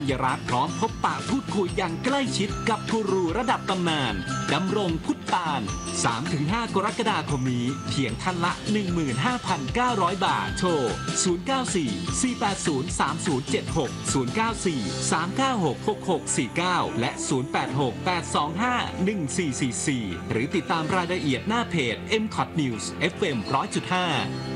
ยรัตน์พร้อมพบปะพูดคุยอย่างใกล้ชิดกับกูรูระดับตำนานดำรงพุทธปาน 3-5 กรกฎาคมนี้เพียงท่านละ 15,900 บาทโทร 094-480-3076 094-396-6649 และ 086-825-1444 หรือติดตามรายละเอียดหน้าเพจ MCOT News FM 100.5